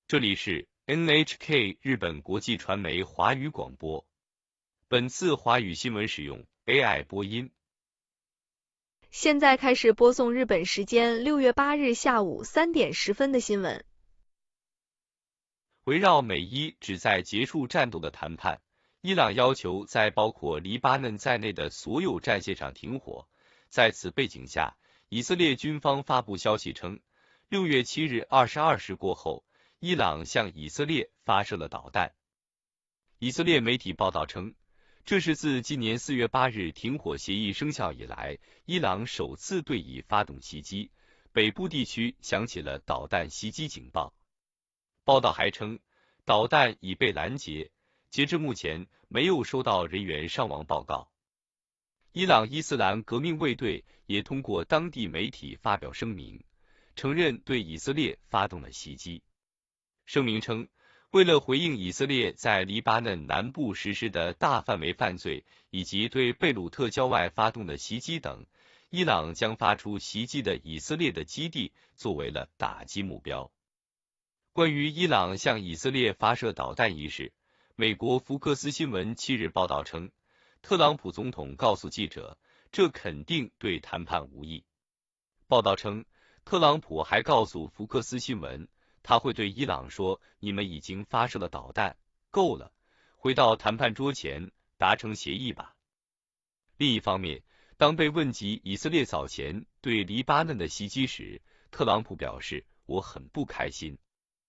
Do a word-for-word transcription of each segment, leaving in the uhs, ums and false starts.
这里是 N H K 日本国际传媒华语广播。本次华语新闻使用 A I 播音。 现在开始播送日本时间六月八日下午三点十分的新闻。 围绕美伊旨在结束战斗的谈判，伊朗要求在包括黎巴嫩在内的所有战线上停火。在此背景下，以色列军方发布消息称，六月七日二十二时过后，伊朗向以色列发射了导弹。以色列媒体报道称，这是自今年四月八日停火协议生效以来，伊朗首次对以发动袭击，北部地区响起了导弹袭击警报。报道还称，导弹已被拦截，截至目前没有收到人员伤亡报告。伊朗伊斯兰革命卫队也通过当地媒体发表声明，承认对以色列发动了袭击。声明称，为了回应以色列在黎巴嫩南部实施的大范围犯罪以及对贝鲁特郊外发动的袭击等，伊朗将发出袭击的以色列的基地作为了打击目标。关于伊朗向以色列发射导弹一事，美国福克斯新闻七日报道称，特朗普总统告诉记者，这肯定对谈判无益。报道称，特朗普还告诉福克斯新闻，他会对伊朗说，你们已经发射了导弹，够了，回到谈判桌前，达成协议吧。另一方面，当被问及以色列早前对黎巴嫩的袭击时，特朗普表示，我很不开心。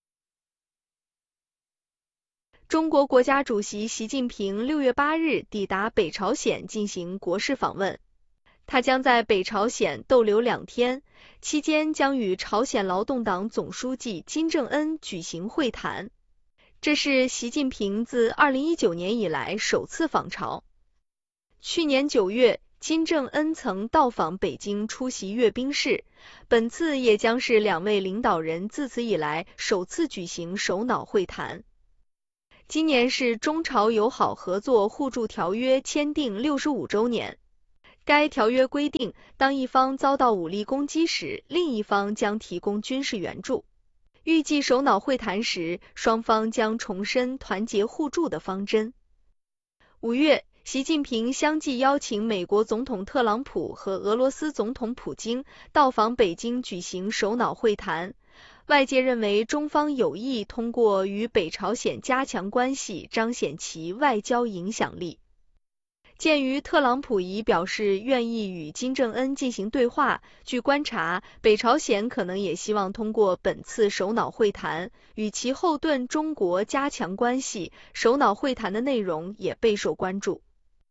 中国国家主席习近平六月八日抵达北朝鲜进行国事访问，他将在北朝鲜逗留两天，期间将与朝鲜劳动党总书记金正恩举行会谈。这是习近平自二零一九年以来首次访朝。去年九月，金正恩曾到访北京出席阅兵式，本次也将是两位领导人自此以来首次举行首脑会谈。今年是中朝友好合作互助条约签订六十五周年。该条约规定，当一方遭到武力攻击时，另一方将提供军事援助。预计首脑会谈时，双方将重申团结互助的方针。五月，习近平相继邀请美国总统特朗普和俄罗斯总统普京到访北京举行首脑会谈。外界认为中方有意通过与北朝鲜加强关系，彰显其外交影响力。鉴于特朗普已表示愿意与金正恩进行对话，据观察，北朝鲜可能也希望通过本次首脑会谈与其后盾中国加强关系，首脑会谈的内容也备受关注。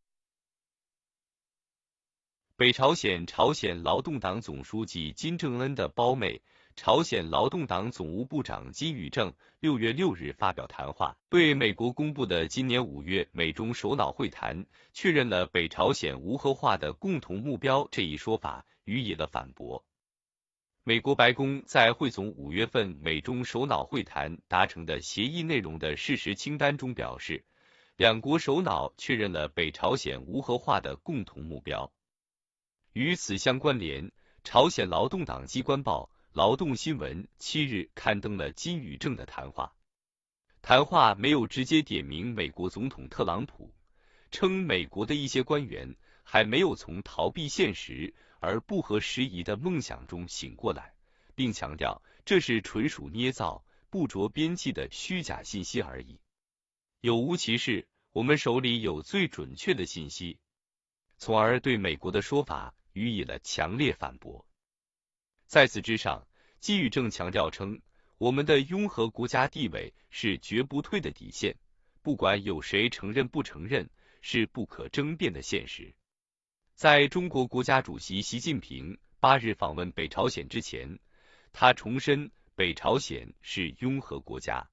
北朝鲜朝鲜劳动党总书记金正恩的胞妹，朝鲜劳动党总务部长金宇正六月六日发表谈话，对美国公布的今年五月美中首脑会谈确认了北朝鲜无核化的共同目标这一说法予以了反驳。美国白宫在汇总五月份美中首脑会谈达成的协议内容的事实清单中表示，两国首脑确认了北朝鲜无核化的共同目标。与此相关联，朝鲜劳动党机关报劳动新闻七日刊登了金宇正的谈话。谈话没有直接点名美国总统特朗普，称美国的一些官员还没有从逃避现实而不合时宜的梦想中醒过来，并强调这是纯属捏造、不着边际的虚假信息而已。有无其事，我们手里有最准确的信息，从而对美国的说法予以了强烈反驳。在此之上，金宇正强调称，我们的拥核国家地位是绝不退的底线，不管有谁承认不承认，是不可争辩的现实。在中国国家主席习近平八日访问北朝鲜之前，他重申北朝鲜是拥核国家。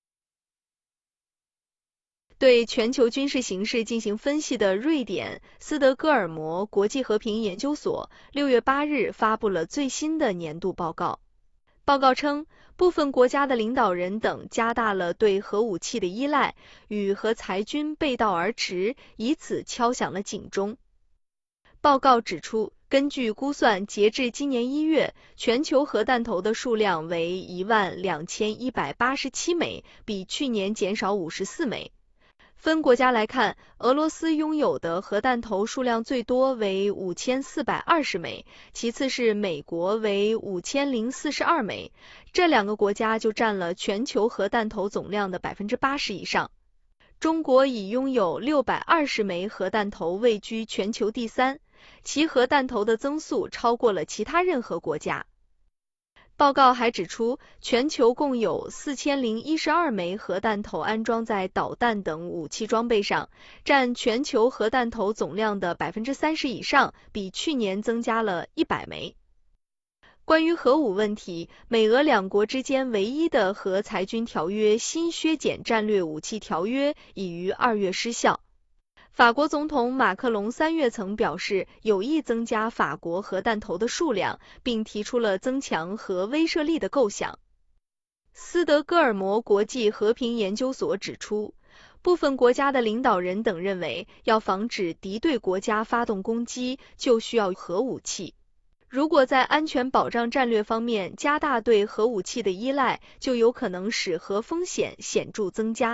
对全球军事形势进行分析的瑞典斯德哥尔摩国际和平研究所六月八日发布了最新的年度报告。报告称，部分国家的领导人等加大了对核武器的依赖，与核裁军背道而驰，以此敲响了警钟。报告指出， 根据估算，截至今年一月，全球核弹头的数量为一万两千一百八十七枚，比去年减少五十四枚。分国家来看，俄罗斯拥有的核弹头数量最多为五千四百二十枚，其次是美国为五千零四十二枚，这两个国家就占了全球核弹头总量的 百分之八十 以上。中国以拥有六百二十枚核弹头位居全球第三，其核弹头的增速超过了其他任何国家。报告还指出，全球共有四千零一十二枚核弹头安装在导弹等武器装备上，占全球核弹头总量的 百分之三十 以上，比去年增加了一百枚。关于核武问题，美俄两国之间唯一的核裁军条约新削减战略武器条约已于二月失效。法国总统马克龙三月曾表示有意增加法国核弹头的数量，并提出了增强核威慑力的构想。斯德哥尔摩国际和平研究所指出，部分国家的领导人等认为，要防止敌对国家发动攻击，就需要核武器。如果在安全保障战略方面加大对核武器的依赖，就有可能使核风险显著增加。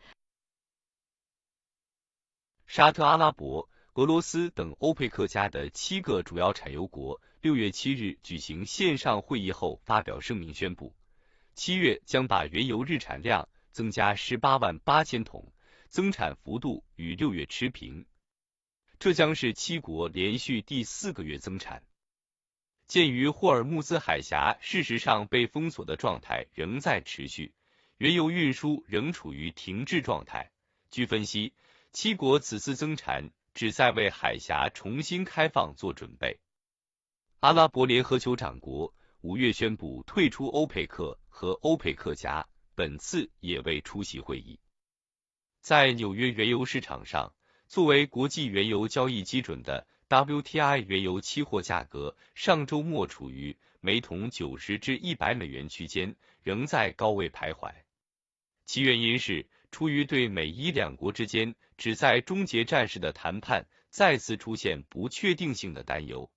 沙特阿拉伯、俄罗斯等欧佩克加的七个主要产油国六月七日举行线上会议后发表声明宣布，七月将把原油日产量增加十八万八千桶，增产幅度与六月持平。这将是七国连续第四个月增产。鉴于霍尔木兹海峡事实上被封锁的状态仍在持续，原油运输仍处于停滞状态。据分析，七国此次增产旨在为海峡重新开放做准备。阿拉伯联合酋长国五月宣布退出欧佩克和欧佩克加，本次也未出席会议。在纽约原油市场上，作为国际原油交易基准的 W T I 原油期货价格上周末处于每桶九十至一百美元区间，仍在高位徘徊。其原因是出于对美伊两国之间旨在终结战事的谈判再次出现不确定性的担忧。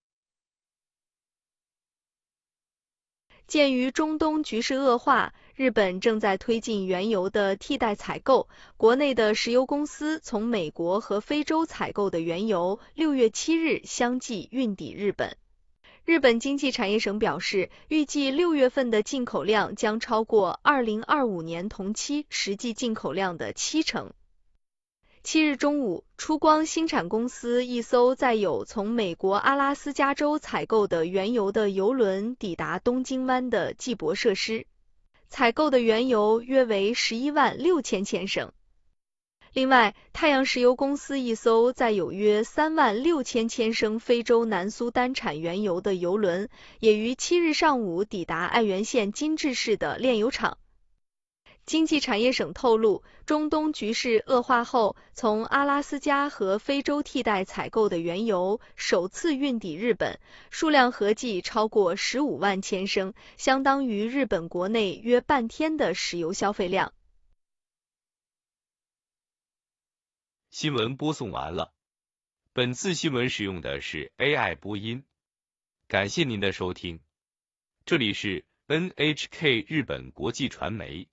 鉴于中东局势恶化，日本正在推进原油的替代采购，国内的石油公司从美国和非洲采购的原油六月七日相继运抵日本。日本经济产业省表示，预计六月份的进口量将超过二零二五年同期实际进口量的七成。七日中午，出光新产公司一艘载有从美国阿拉斯加州采购的原油的油轮抵达东京湾的季博设施，采购的原油约为十一万六千千升。另外，太阳石油公司一艘载有约三万六千千升非洲南苏丹产原油的油轮，也于七日上午抵达爱媛县金治市的炼油厂。经济产业省透露，中东局势恶化后，从阿拉斯加和非洲替代采购的原油首次运抵日本，数量合计超过十五万千升，相当于日本国内约半天的石油消费量。 新闻播送完了，本次新闻使用的是 A I 播音，感谢您的收听，这里是 N H K 日本国际传媒。